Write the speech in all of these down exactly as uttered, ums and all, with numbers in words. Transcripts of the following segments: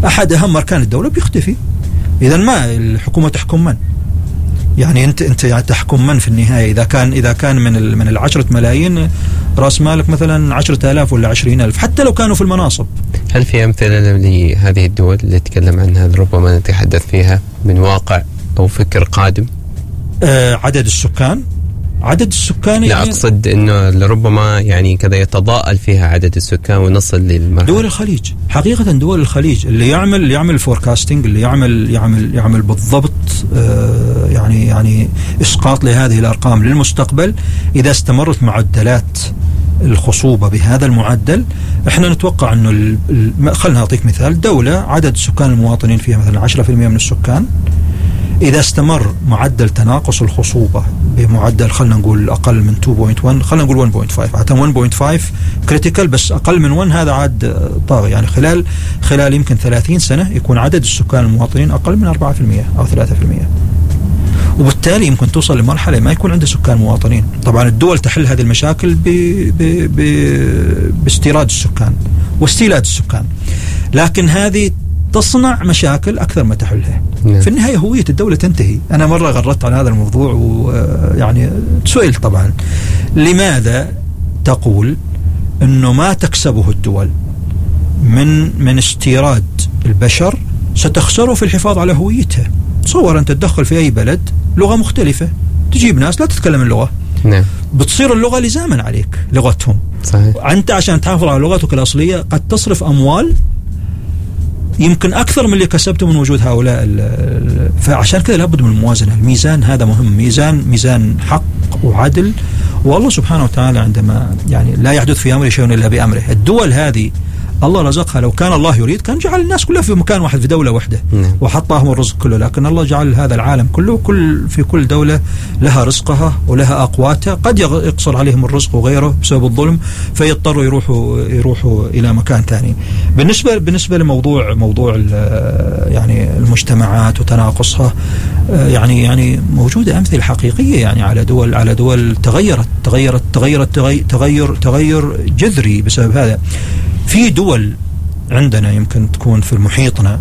أحد أهم أركان الدولة بيختفي. إذا ما الحكومة تحكم من؟ يعني أنت أنت يعني تحكم من في النهاية؟ إذا كان إذا كان من ال من العشرة ملايين رأس مالك مثلا عشرة آلاف ولا عشرين ألف، حتى لو كانوا في المناصب. هل في أمثلة لهذه الدول اللي تكلم عنها ربما نتحدث فيها من واقع أو فكر قادم؟ آه عدد السكان عدد السكان لا يعني أقصد أنه لربما يعني كذا يتضاءل فيها عدد السكان ونصل للمرحلة. دول الخليج حقيقة، دول الخليج اللي يعمل اللي يعمل فوركاستنج، اللي يعمل يعمل يعمل بالضبط آه يعني يعني إسقاط لهذه الأرقام للمستقبل. إذا استمرت معدلات الخصوبة بهذا المعدل، احنا نتوقع انه خلنا نعطيك مثال، دولة عدد سكان المواطنين فيها مثلا عشرة بالمئة من السكان، إذا استمر معدل تناقص الخصوبة بمعدل خلنا نقول أقل من اثنين فاصلة واحد، خلنا نقول واحد فاصلة خمسة، حتى واحد فاصلة خمسة كريتيكال، بس أقل من واحد هذا عاد طاغي. يعني خلال خلال يمكن ثلاثين سنة يكون عدد السكان المواطنين أقل من أربعة بالمئة أو ثلاثة بالمئة، وبالتالي يمكن توصل لمرحلة ما يكون عنده سكان مواطنين. طبعا الدول تحل هذه المشاكل ب... ب... ب... باستيراد السكان واستيلاد السكان، لكن هذه تصنع مشاكل أكثر ما تحلها. نعم. في النهاية هوية الدولة تنتهي. أنا مرة غردت على هذا الموضوع ويعني سئلت طبعا لماذا تقول أنه ما تكسبه الدول من من استيراد البشر ستخسره في الحفاظ على هويتها. تصور أنت تدخل في أي بلد لغة مختلفة، تجيب ناس لا تتكلم اللغة. نعم. بتصير اللغة لزاما عليك لغتهم. صحيح. أنت عشان تحافظ على لغتك الأصلية قد تصرف أموال يمكن أكثر من اللي كسبته من وجود هؤلاء. فعشان كذا لابد من الموازنة. الميزان هذا مهم، ميزان ميزان حق وعدل. والله سبحانه وتعالى عندما يعني لا يحدث في أمره شيء إلا بأمره. الدول هذه الله رزقها، لو كان الله يريد كان جعل الناس كلها في مكان واحد في دولة واحدة وحطهم الرزق كله، لكن الله جعل هذا العالم كله كل في كل دولة لها رزقها ولها أقواتها. قد يقصر عليهم الرزق وغيره بسبب الظلم فيضطروا يروحوا يروحوا إلى مكان ثاني. بالنسبة بالنسبة لموضوع موضوع يعني المجتمعات وتناقصها، يعني يعني موجودة أمثلة حقيقية يعني على دول على دول تغيرت تغيرت تغيرت تغير تغير جذري بسبب هذا. في دول عندنا يمكن تكون في محيطنا،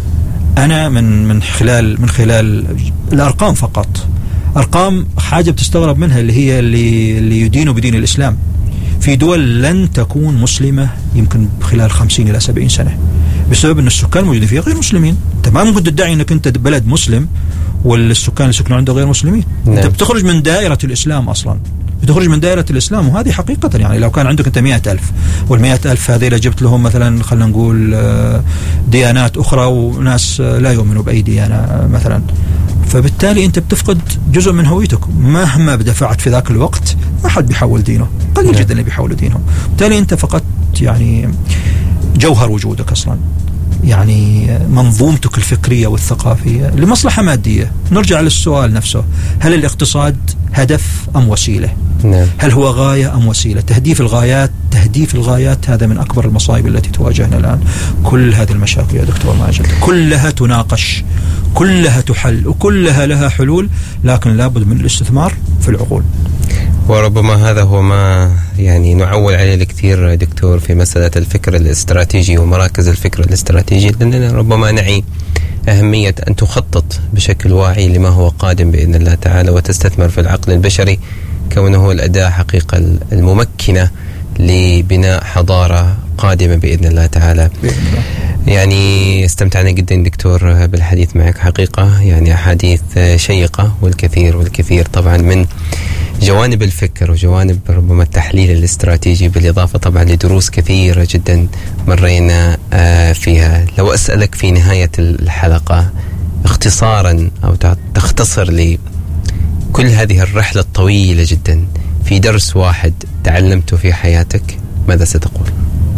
أنا من من خلال من خلال الأرقام فقط، أرقام حاجة بتستغرب منها اللي هي اللي اللي يدينوا بدين الإسلام. في دول لن تكون مسلمة يمكن خلال خمسين إلى سبعين سنة بسبب أن السكان الموجودين فيها غير مسلمين. أنت ما ممكن تدعي أنك أنت بلد مسلم والسكان اللي سكنوا عنده غير مسلمين. نعم. أنت بتخرج من دائرة الإسلام أصلاً، بتخرج من دائرة الإسلام، وهذه حقيقة. يعني لو كان عندك أنت مئة ألف والمئة ألف هذه جبت لهم مثلا خلنا نقول ديانات أخرى وناس لا يؤمنوا بأي ديانة مثلا، فبالتالي أنت بتفقد جزء من هويتك. مهما بدفعت في ذاك الوقت ما حد بيحول دينه، قليل جدا اللي بيحولوا دينهم. بالتالي أنت فقدت يعني جوهر وجودك أصلا، يعني منظومتك الفكرية والثقافية لمصلحة مادية. نرجع للسؤال نفسه، هل الاقتصاد هدف أم وسيلة؟ نعم. هل هو غاية أم وسيلة؟ تهديف الغايات تهديف الغايات هذا من أكبر المصائب التي تواجهنا الآن. كل هذه المشاكل يا دكتور ماجد كلها تناقش، كلها تحل، وكلها لها حلول، لكن لابد من الاستثمار في العقول. وربما هذا هو ما يعني نعول عليه الكثير دكتور في مسألة الفكر الاستراتيجي ومراكز الفكر الاستراتيجي، لأننا ربما نعي أهمية أن تخطط بشكل واعي لما هو قادم بإذن الله تعالى، وتستثمر في العقل البشري كونه هو الأداة حقيقة الممكنة لبناء حضارة قادمة بإذن الله تعالى. يعني استمتعنا جدا دكتور بالحديث معك حقيقة، يعني أحاديث شيقة والكثير والكثير طبعا من جوانب الفكر وجوانب ربما التحليل الاستراتيجي، بالإضافة طبعا لدروس كثيرة جدا مرينا فيها. لو أسألك في نهاية الحلقة اختصارا أو تختصر لي كل هذه الرحلة الطويلة جدا في درس واحد تعلمته في حياتك، ماذا ستقول؟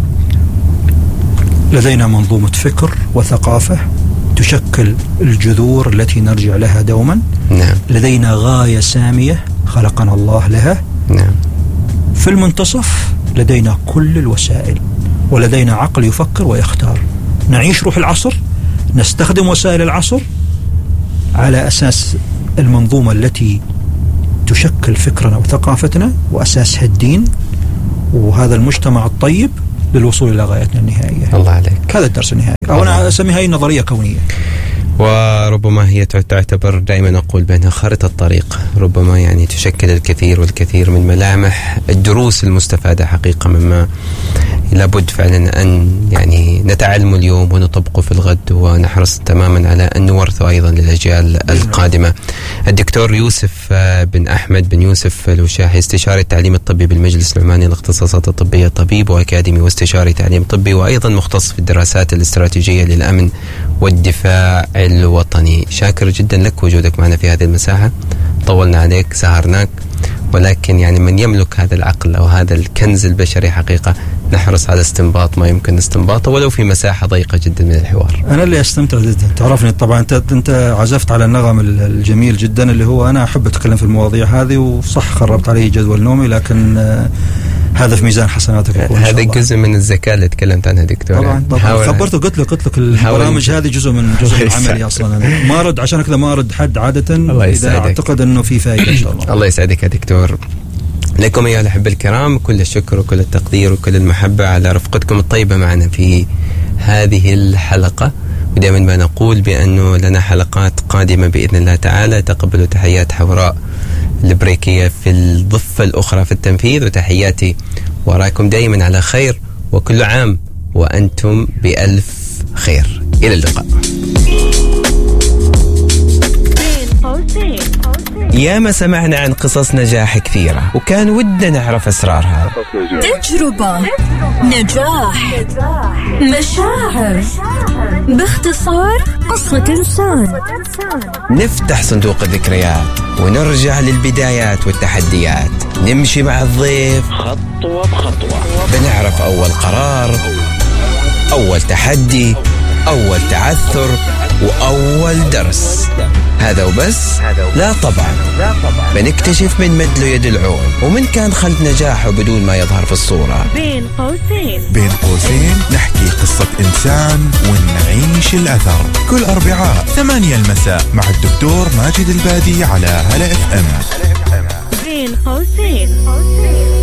لدينا منظومة فكر وثقافة تشكل الجذور التي نرجع لها دوما. نعم. لدينا غاية سامية خلقنا الله لها. نعم. في المنتصف لدينا كل الوسائل، ولدينا عقل يفكر ويختار. نعيش روح العصر، نستخدم وسائل العصر على أساس المنظومة التي تشكل فكرنا وثقافتنا، وأساسها الدين وهذا المجتمع الطيب، للوصول إلى غايتنا النهائية. الله عليك. هذا الدرس النهائي، أو أنا أسميها هي نظرية كونية. وربما هي تعتبر، دائما أقول بأنها خارطة طريق، ربما يعني تشكل الكثير والكثير من ملامح الدروس المستفادة حقيقة، مما لابد فعلا أن يعني نتعلم اليوم ونطبقه في الغد، ونحرص تماما على أن نورثه أيضا للأجيال القادمة. الدكتور يوسف بن أحمد بن يوسف الوشاحي، استشاري التعليم الطبي بالمجلس العماني للاختصاصات الطبية، طبيب وأكاديمي واستشاري تعليم طبي، وأيضا مختص في الدراسات الاستراتيجية للأمن والدفاع الوطني. شاكر جدا لك وجودك معنا في هذه المساحة، طولنا عليك، سهرناك، ولكن يعني من يملك هذا العقل أو هذا الكنز البشري حقيقة نحرص على استنباط ما يمكن استنباطه ولو في مساحة ضيقة جدا من الحوار. أنا اللي أستمتع جدا، تعرفني طبعا، أنت أنت عزفت على النغم الجميل جدا اللي هو أنا أحب أتكلم في المواضيع هذه، وصح خربت علي جدول نومي، لكن آه هذا في ميزان حسناتك. هذا جزء من الذكاء اللي تكلمت عنها دكتور. طبعا طبعا خبرته، قلت لك قلت لك البرامج هذه جزء من جزء من عملي اصلا. أنا ما ارد عشان كذا، ما ارد حد عاده اذا اعتقد انه في فائده ان شاء الله. الله يسعدك يا دكتور. لكم أيها الأحبة الكرام كل الشكر وكل التقدير وكل المحبة على رفقتكم الطيبة معنا في هذه الحلقة، ودائما ما نقول بأنه لنا حلقات قادمة بإذن الله تعالى. تقبلوا تحيات حوراء البريكية في الضفة الأخرى في التنفيذ، وتحياتي وراكم دائما على خير، وكل عام وأنتم بألف خير. إلى اللقاء. ياما سمعنا عن قصص نجاح كثيرة، وكان ودنا نعرف أسرارها. تجربة، نجاح، مشاعر، باختصار قصة إنسان. نفتح صندوق الذكريات ونرجع للبدايات والتحديات، نمشي مع الضيف خطوة بخطوة، بنعرف أول قرار، أول تحدي، أول تعثر، وأول درس. هذا وبس؟ لا طبعا، بنكتشف من مد له يد العون، ومن كان خلف نجاحه بدون ما يظهر في الصورة. بين قوسين بين قوسين نحكي قصة إنسان ونعيش الأثر، كل أربعاء ثمانية المساء مع الدكتور ماجد البادي على هلا اف ام. بين قوسين.